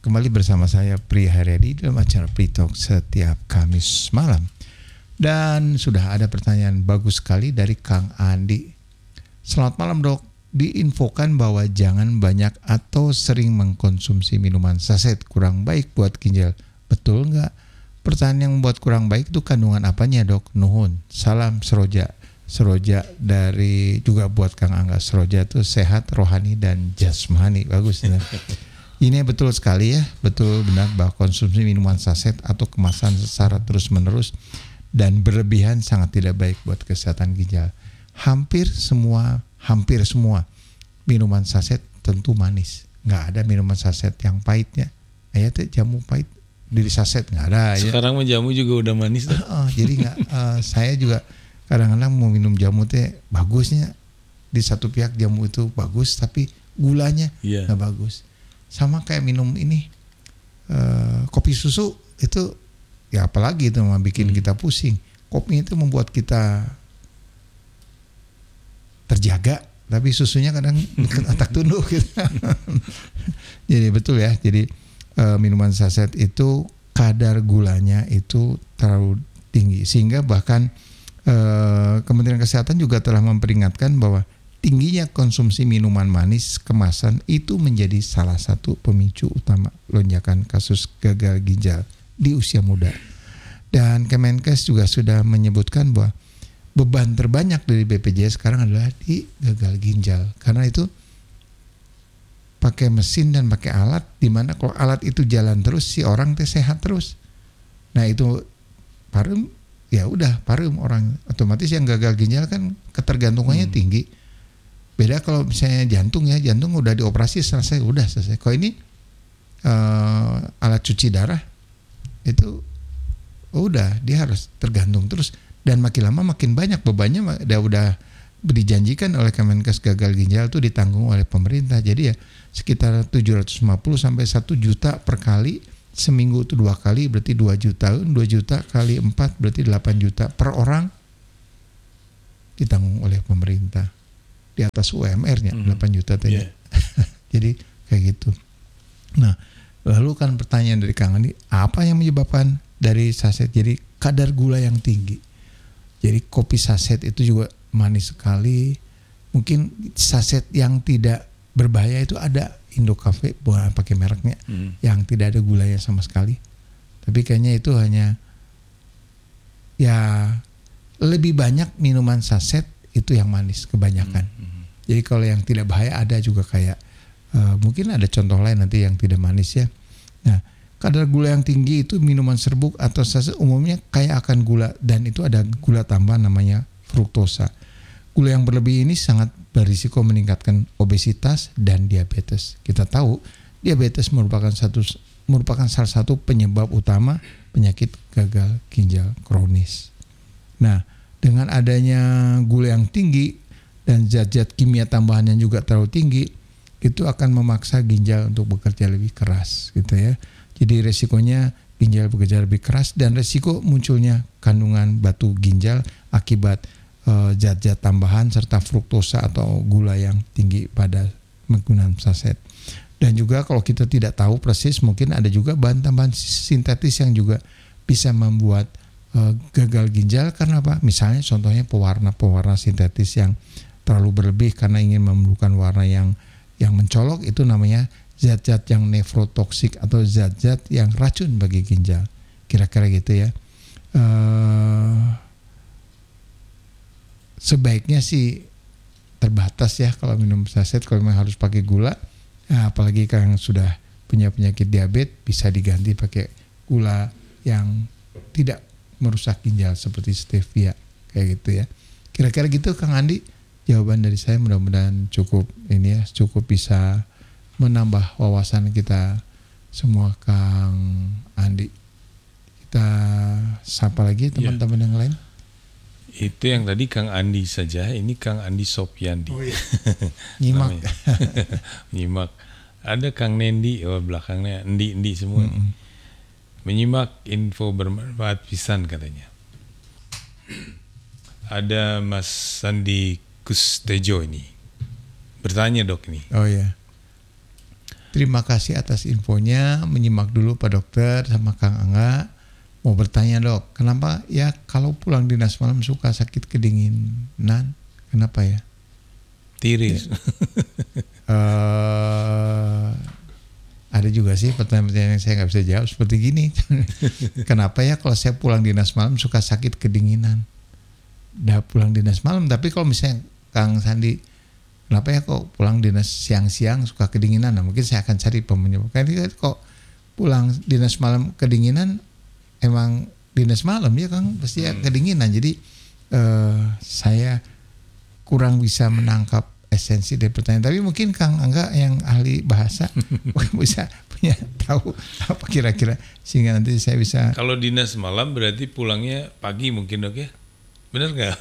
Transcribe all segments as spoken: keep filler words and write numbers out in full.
kembali bersama saya Pri Haryadi dalam acara Pri Talk setiap Kamis malam. Dan sudah ada pertanyaan bagus sekali dari Kang Andi. Selamat malam dok, diinfokan bahwa jangan banyak atau sering mengkonsumsi minuman saset, kurang baik buat ginjal. Betul nggak? Pertanyaan yang membuat kurang baik itu kandungan apanya dok? Nuhun, salam Seroja. Seroja dari juga buat Kang Angga. Seroja itu sehat, rohani dan jasmani. Bagus ya. Ini betul sekali ya, betul benar bahwa konsumsi minuman saset atau kemasan secara terus-menerus dan berlebihan sangat tidak baik buat kesehatan ginjal. Hampir semua, hampir semua minuman saset tentu manis. Nggak ada minuman saset yang pahitnya. Ayat jamu pahit di saset nggak ada. Sekarang mah jamu juga udah manis. Uh, jadi nggak. Uh, saya juga kadang-kadang mau minum jamu teh bagusnya di satu pihak jamu itu bagus tapi gulanya yeah. nggak bagus. Sama kayak minum ini uh, kopi susu itu ya apalagi itu mah bikin hmm. kita pusing. Kopi itu membuat kita terjaga tapi susunya kadang tak tunduk gitu. Jadi betul ya. Jadi uh, minuman saset itu kadar gulanya itu terlalu tinggi sehingga bahkan Uh, Kementerian Kesehatan juga telah memperingatkan bahwa tingginya konsumsi minuman manis kemasan itu menjadi salah satu pemicu utama lonjakan kasus gagal ginjal di usia muda. Dan Kemenkes juga sudah menyebutkan bahwa beban terbanyak dari B P J S sekarang adalah di gagal ginjal. Karena itu pakai mesin dan pakai alat, di mana kalau alat itu jalan terus si orang teh sehat terus. Nah itu parum ya udah parum orang otomatis yang gagal ginjal kan ketergantungannya hmm. tinggi. Beda kalau misalnya jantung ya, jantung udah dioperasi selesai, udah selesai. Kalau ini uh, alat cuci darah itu udah dia harus tergantung terus dan makin lama makin banyak bebannya. Udah udah dijanjikan oleh Kemenkes gagal ginjal itu ditanggung oleh pemerintah. Jadi ya sekitar tujuh ratus lima puluh sampai satu juta per kali. Seminggu itu dua kali berarti dua juta, dua juta kali empat berarti delapan juta per orang ditanggung oleh pemerintah di atas U M R-nya mm-hmm. delapan juta tanya. Yeah. Jadi kayak gitu. Nah, lalu kan pertanyaan dari Kang Andi, apa yang menyebabkan dari saset jadi kadar gula yang tinggi? Jadi kopi saset itu juga manis sekali. Mungkin saset yang tidak berbahaya itu ada Indocafe, bukan pakai mereknya, hmm. yang tidak ada gulanya sama sekali. Tapi kayaknya itu hanya ya lebih banyak minuman saset itu yang manis kebanyakan. Hmm. Hmm. Jadi kalau yang tidak bahaya ada juga kayak uh, mungkin ada contoh lain nanti yang tidak manis ya. Nah, kadar gula yang tinggi itu minuman serbuk atau saset umumnya kaya akan gula dan itu ada gula tambahan namanya fruktosa. Gula yang berlebih ini sangat berisiko meningkatkan obesitas dan diabetes. Kita tahu diabetes merupakan satu merupakan salah satu penyebab utama penyakit gagal ginjal kronis. Nah, dengan adanya gula yang tinggi dan zat-zat kimia tambahan yang juga terlalu tinggi, itu akan memaksa ginjal untuk bekerja lebih keras, gitu ya. Jadi resikonya ginjal bekerja lebih keras dan resiko munculnya kandungan batu ginjal akibat zat-zat tambahan serta fruktosa atau gula yang tinggi pada penggunaan saset. Dan juga kalau kita tidak tahu persis mungkin ada juga bahan tambahan sintetis yang juga bisa membuat uh, gagal ginjal karena apa? Misalnya contohnya pewarna-pewarna sintetis yang terlalu berlebih karena ingin memerlukan warna yang yang mencolok, itu namanya zat-zat yang nefrotoksik atau zat-zat yang racun bagi ginjal. Kira-kira gitu ya. Uh, Sebaiknya sih terbatas ya kalau minum saset. Kalau memang harus pakai gula, nah apalagi kalau yang sudah punya penyakit diabetes bisa diganti pakai gula yang tidak merusak ginjal seperti stevia kayak gitu ya. Kira-kira gitu Kang Andi, jawaban dari saya mudah-mudahan cukup ini ya, cukup bisa menambah wawasan kita semua Kang Andi. Kita sapa lagi teman-teman ya. Yang lain. Itu yang tadi Kang Andi saja, ini Kang Andi Sopyandi. Oh, iya. Nyimak. Nyimak. Ada Kang Nendi, oh belakangnya Endi-endi semua. Mm-hmm. Menyimak info bermanfaat pisan katanya. Ada Mas Sandi Kustejo ini. Bertanya dok ini. Oh iya. Terima kasih atas infonya. Menyimak dulu Pak Dokter sama Kang Angga. Mau bertanya dok, kenapa ya kalau pulang dinas malam suka sakit kedinginan? Kenapa ya? Tiris. uh, ada juga sih pertanyaan-pertanyaan yang saya nggak bisa jawab seperti gini. Kenapa ya kalau saya pulang dinas malam suka sakit kedinginan? Udah pulang dinas malam, tapi kalau misalnya Kang Sandi, kenapa ya kok pulang dinas siang-siang suka kedinginan? Nah, mungkin saya akan cari penyebab. Karena kok pulang dinas malam kedinginan, emang dinas malam ya Kang pasti ya kedinginan. Jadi uh, saya kurang bisa menangkap esensi dari pertanyaan. Tapi mungkin Kang Angga yang ahli bahasa bisa punya tahu apa kira-kira sehingga nanti saya bisa. Kalau dinas malam berarti pulangnya pagi mungkin dok ya? Benar nggak?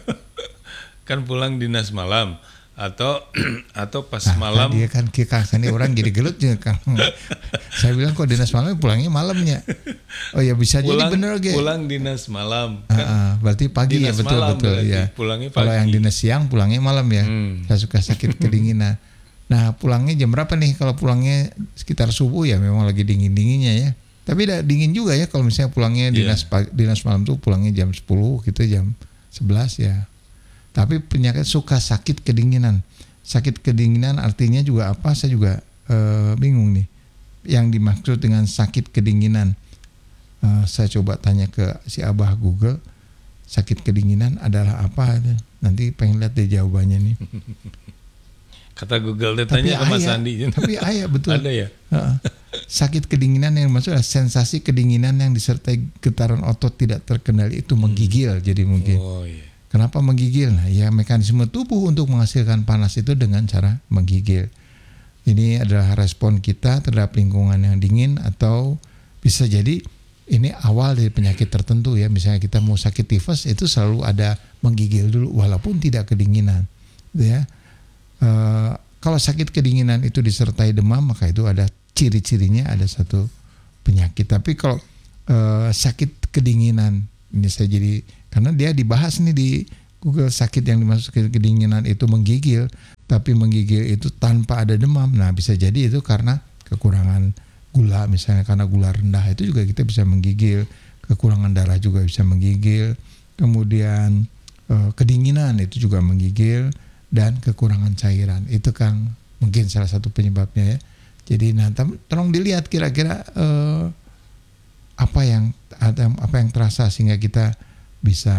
Kan pulang dinas malam. Atau atau pas nah, malam dia kan Kang Sandi orang jadi gelut juga Kang. Saya bilang kok dinas malam pulangnya malamnya. Oh ya bisa pulang, jadi bener ge. Pulang dinas malam. Kan uh, uh, berarti pagi ya betul betul ya. Pulangnya pagi. Kalau yang dinas siang pulangnya malam ya. Hmm. Saya suka sakit kedinginan. Nah pulangnya jam berapa nih? Kalau pulangnya sekitar subuh ya memang lagi dingin dinginnya ya. Tapi tidak dingin juga ya kalau misalnya pulangnya yeah. dinas pagi, dinas malam tuh pulangnya jam sepuluh gitu jam sebelas ya. Tapi penyakit suka sakit kedinginan. Sakit kedinginan artinya juga apa? Saya juga uh, bingung nih. Yang dimaksud dengan sakit kedinginan. Uh, saya coba tanya ke si Abah Google. Sakit kedinginan adalah apa? Nanti pengen lihat deh jawabannya nih. Kata Google dia tanya ke Mas Andi. Tapi ayah betul. Ada ya? Uh, sakit kedinginan yang maksudnya sensasi kedinginan yang disertai getaran otot tidak terkendali itu menggigil. Jadi mungkin. Oh iya. Kenapa menggigil? Nah, ya mekanisme tubuh untuk menghasilkan panas itu dengan cara menggigil. Ini adalah respon kita terhadap lingkungan yang dingin atau bisa jadi ini awal dari penyakit tertentu ya. Misalnya kita mau sakit tifus itu selalu ada menggigil dulu walaupun tidak kedinginan. Ya. E, kalau sakit kedinginan itu disertai demam maka itu ada ciri-cirinya ada satu penyakit. Tapi kalau e, sakit kedinginan ini saya jadi karena dia dibahas nih di Google sakit yang dimaksud kedinginan itu menggigil, tapi menggigil itu tanpa ada demam. Nah bisa jadi itu karena kekurangan gula misalnya karena gula rendah itu juga kita bisa menggigil, kekurangan darah juga bisa menggigil, kemudian eh, kedinginan itu juga menggigil dan kekurangan cairan itu Kang mungkin salah satu penyebabnya ya. Jadi nah tolong dilihat kira-kira eh, apa yang ada apa yang terasa sehingga kita bisa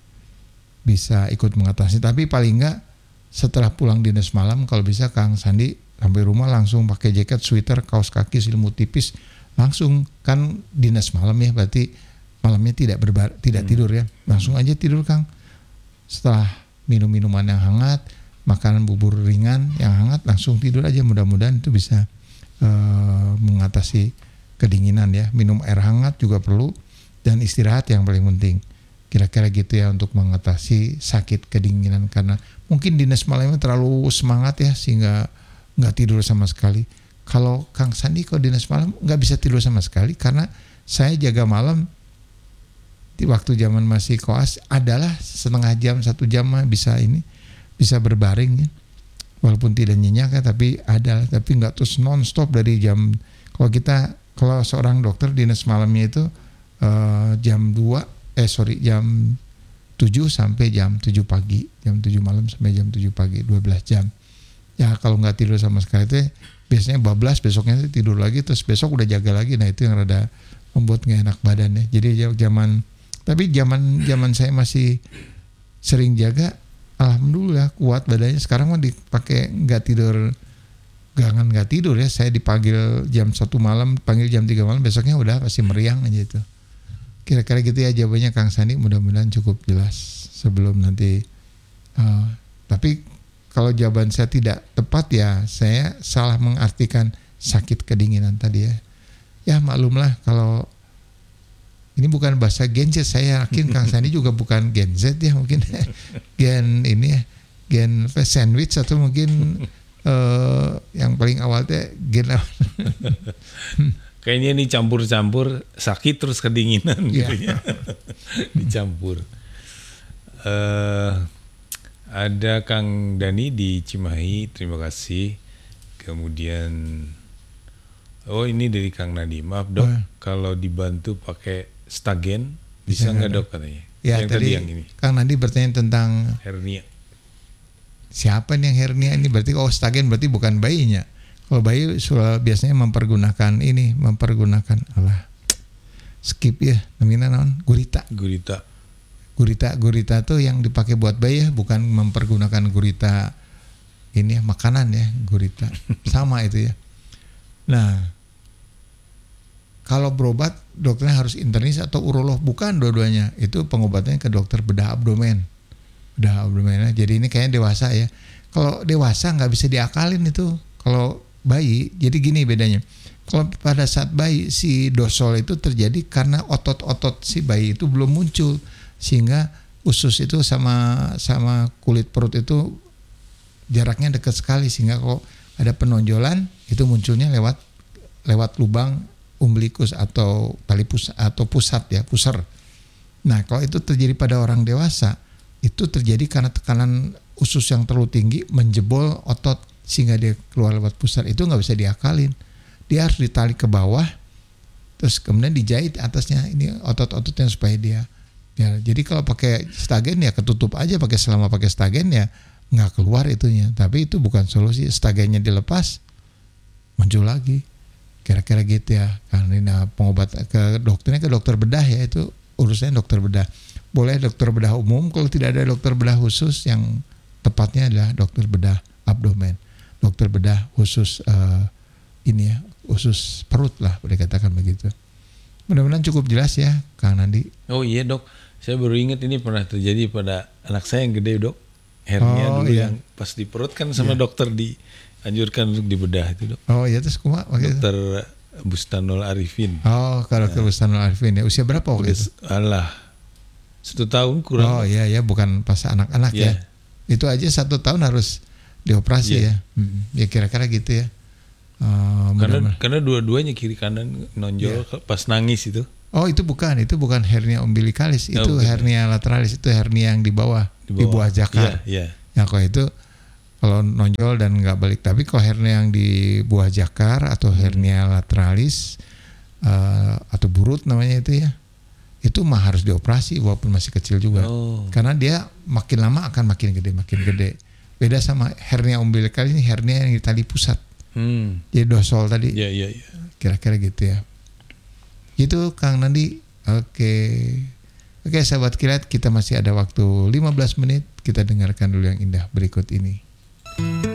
bisa ikut mengatasi. Tapi paling enggak setelah pulang dinas malam kalau bisa Kang Sandi sampai rumah langsung pakai jaket, sweater, kaos kaki, selimut tipis langsung kan dinas malam ya berarti malamnya tidak berbar tidak hmm. tidur ya langsung aja tidur Kang. Setelah minum minuman yang hangat, makanan bubur ringan yang hangat langsung tidur aja mudah-mudahan itu bisa uh, mengatasi kedinginan ya. Minum air hangat juga perlu dan istirahat yang paling penting. Kira-kira gitu ya untuk mengatasi sakit kedinginan karena mungkin dinas malamnya terlalu semangat ya sehingga nggak tidur sama sekali. Kalau Kang Sandi kalau dinas malam nggak bisa tidur sama sekali karena saya jaga malam di waktu zaman masih koas adalah setengah jam satu jam mah bisa ini bisa berbaring ya walaupun tidak nyenyak ya tapi ada tapi nggak terus non stop dari jam kalau kita kalau seorang dokter dinas malamnya itu uh, jam dua eh sorry jam tujuh sampai jam tujuh pagi, jam tujuh malam sampai jam tujuh pagi, dua belas jam. Ya kalau nggak tidur sama sekali itu biasanya bablas, besoknya tidur lagi terus besok udah jaga lagi. Nah itu yang rada membuat nggak enak badan ya. Jadi zaman tapi zaman zaman saya masih sering jaga, alhamdulillah kuat badannya. Sekarang mah dipakai nggak tidur, gangan nggak tidur ya. Saya dipanggil jam satu malam, panggil jam tiga malam, besoknya udah pasti meriang aja itu. Kira-kira gitu ya jawabannya Kang Sandi, mudah-mudahan cukup jelas sebelum nanti. Uh, tapi kalau jawaban saya tidak tepat ya saya salah mengartikan sakit kedinginan tadi ya. Ya maklumlah kalau ini bukan bahasa Gen Z, saya yakin Kang Sandi juga bukan Gen Z ya mungkin gen ini ya, gen sandwich atau mungkin uh, yang paling awal teh gen kayaknya ini campur-campur sakit terus kedinginan yeah. gitu ya. Dicampur. Uh, ada Kang Dani di Cimahi, terima kasih. Kemudian Oh ini dari Kang Nadi, maaf dok, Oh. kalau dibantu pakai stagen bisa Bisa nggak nggak, dok katanya? Ya yang tadi, tadi yang ini Kang Nandi bertanya tentang hernia. siapa nih yang hernia ini, berarti oh stagen berarti bukan bayinya. Kalau bayi sudah biasanya mempergunakan ini, mempergunakan alah skip ya, namanya naon? Gurita. Gurita. Gurita, gurita tuh yang dipakai buat bayi ya, bukan mempergunakan gurita ini ya, makanan ya, gurita. Sama itu ya. Nah, kalau berobat dokternya harus internis atau urolog, bukan dua-duanya. Itu pengobatannya ke dokter bedah abdomen. Bedah abdomen. Jadi ini kayaknya dewasa ya. Kalau dewasa nggak bisa diakalin itu. Kalau bayi, jadi gini bedanya. Kalau pada saat bayi si dosol itu terjadi karena otot-otot si bayi itu belum muncul, sehingga usus itu sama sama kulit perut itu jaraknya dekat sekali, sehingga kalau ada penonjolan itu munculnya lewat lewat lubang umbilikus atau tali pusat atau pusat ya, pusar. Nah, kalau itu terjadi pada orang dewasa, itu terjadi karena tekanan usus yang terlalu tinggi menjebol otot sehingga dia keluar lewat pusar. Itu nggak bisa diakalin. Dia harus ditarik ke bawah, terus kemudian dijahit atasnya ini otot-ototnya supaya dia. Ya, jadi kalau pakai stagen ya ketutup aja, pakai selama pakai stagen ya nggak keluar itunya. Tapi itu bukan solusi. Stagennya dilepas, muncul lagi. Kira-kira gitu ya. Karena ini pengobat ke dokternya ke dokter bedah ya, itu urusannya dokter bedah. Boleh dokter bedah umum, kalau tidak ada dokter bedah khusus yang tepatnya adalah dokter bedah abdomen. Dokter bedah khusus uh, ini ya, khusus perut lah boleh katakan begitu. Mudah-mudahan cukup jelas ya Kang Nandi. Oh iya dok, saya baru ingat ini pernah terjadi pada anak saya yang gede dok. Hernia Oh, dulu iya. yang pas diperut kan sama Iya. dokter dianjurkan untuk dibedah itu dok. Oh iya, terus kuma waktu itu. Dokter Bustanul Arifin. Oh, kalau dokter Bustanul Arifin ya, usia berapa waktu itu? Alah, satu tahun kurang. Oh iya ya, bukan pas anak-anak ya. Iya. Itu aja satu tahun harus dioperasi Iya. ya. Hmm, ya kira-kira gitu ya. Uh, Karena mudah-mudahan. karena dua-duanya kiri kanan nonjol Iya. pas nangis itu. Oh itu bukan, itu bukan hernia umbilikalis, Oh, itu bukan. hernia lateralis, itu hernia yang di bawah, di, buah jakar. Iya, iya. Ya kalau itu kalau nonjol dan nggak balik, tapi kalau hernia yang di buah jakar atau hernia lateralis uh, atau burut namanya itu ya, itu mah harus dioperasi walaupun masih kecil juga, Oh. karena dia makin lama akan makin gede, makin gede. Beda sama hernia umbilikalis, ini hernia yang di tali pusat, Hmm. jadi dosol tadi. Iya, iya, iya. Kira-kira gitu ya. Gitu Kang Nandi. Oke. Oke sahabat kilat, kita masih ada waktu lima belas menit. Kita dengarkan dulu yang indah berikut ini.